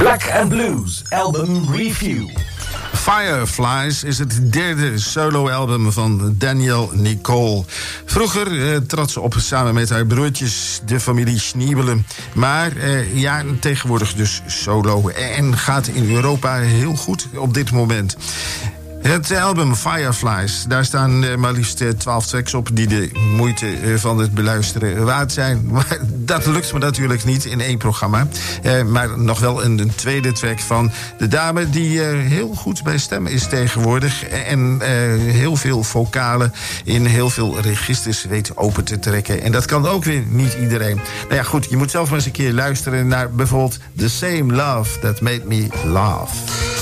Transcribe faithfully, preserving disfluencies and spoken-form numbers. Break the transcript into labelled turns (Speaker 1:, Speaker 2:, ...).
Speaker 1: Black and Blues Album Review.
Speaker 2: Fireflies is het derde soloalbum van Danielle Nicole. Vroeger eh, trad ze op samen met haar broertjes, de familie Schniebelen. Maar eh, ja, tegenwoordig dus solo. En gaat in Europa heel goed op dit moment. Het album Fireflies, daar staan uh, maar liefst twaalf tracks op die de moeite uh, van het beluisteren waard zijn. Maar dat lukt me natuurlijk niet in één programma. Uh, maar nog wel een, een tweede track van de dame die uh, heel goed bij stemmen is tegenwoordig. En uh, heel veel vocalen in heel veel registers weet open te trekken. En dat kan ook weer niet iedereen. Nou ja, goed, je moet zelf maar eens een keer luisteren naar bijvoorbeeld The Same Love That Made Me Laugh.